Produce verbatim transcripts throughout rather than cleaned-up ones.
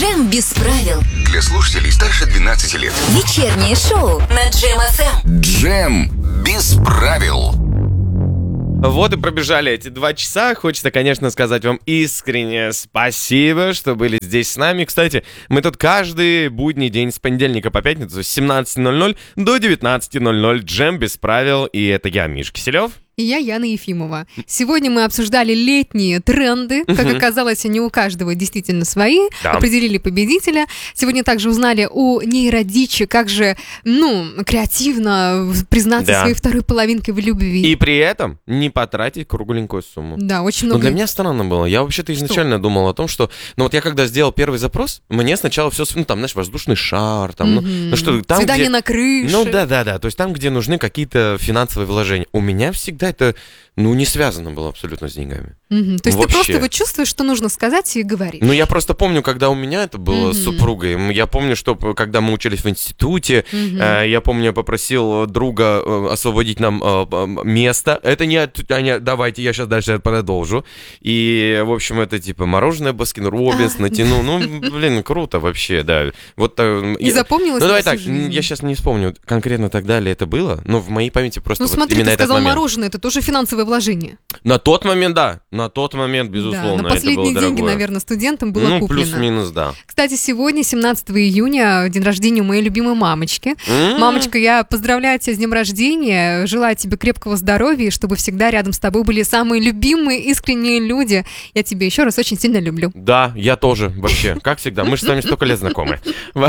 Джем без правил. Для слушателей старше двенадцати лет. Вечернее шоу на Джем эф эм. Джем без правил. Вот и пробежали эти два часа. Хочется, конечно, сказать вам искренне спасибо, что были здесь с нами. Кстати, мы тут каждый будний день с понедельника по пятницу с семнадцати ноль-ноль до девятнадцати ноль-ноль. Джем без правил. И это я, Миш Киселев. И я, Яна Ефимова. Сегодня мы обсуждали летние тренды. Как оказалось, они у каждого действительно свои. Да. Определили победителя. Сегодня также узнали у нейродичи, как же, ну, креативно признаться Да. своей второй половинкой в любви. И при этом не потратить кругленькую сумму. Да, очень Ну, много. для меня странно было. Я вообще-то изначально думал о том, что... Ну, вот я когда сделал первый запрос, мне сначала все... Ну, там, знаешь, воздушный шар, там, ну, Мгм. ну, что там, Свидание где... на крыше. Ну, да-да-да. То есть там, где нужны какие-то финансовые вложения. У меня всегда это, ну, не связано было абсолютно с деньгами. Мгм. То есть Вообще. ты просто вот чувствуешь, что нужно сказать, и говоришь. Ну, я просто помню, когда у меня это было Мгм. с супругой. М, Я помню, что п- когда мы учились в институте, Мгм. э, я помню, я попросил друга э, освободить нам э, п- м, место. Это не, от- а не- давайте, я сейчас дальше продолжу. И, в общем, это типа мороженое Баскин Роббинс А. натянул. Ну, блин, круто вообще, да. Вот, э, И я- запомнилось Ну, на давай всю так, жизнь. я сейчас не вспомню конкретно тогда ли это было, но в моей памяти просто Ну вот смотри, именно ты этот сказал момент. мороженое, это тоже финансовое вложение. На тот момент, да. На тот момент, безусловно, Да, на это последние было деньги, дорогое. наверное, студентам было Ну, куплено. плюс-минус, да. Кстати, сегодня, семнадцатого июня, день рождения у моей любимой мамочки. М. Мамочка, я поздравляю тебя с днем рождения, желаю тебе крепкого здоровья, и чтобы всегда рядом с тобой были самые любимые, искренние люди. Я тебя еще раз очень сильно люблю. Да, я тоже, вообще, как всегда. Мы же с вами столько лет знакомы.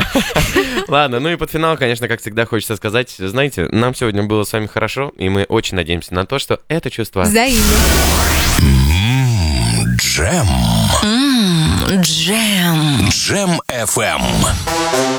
Ладно, ну и под финал, конечно, как всегда хочется сказать, знаете, нам сегодня было с вами хорошо, и мы очень надеемся на то, что это чувство... Взаимно. Джем. Джем. Джем эф эм.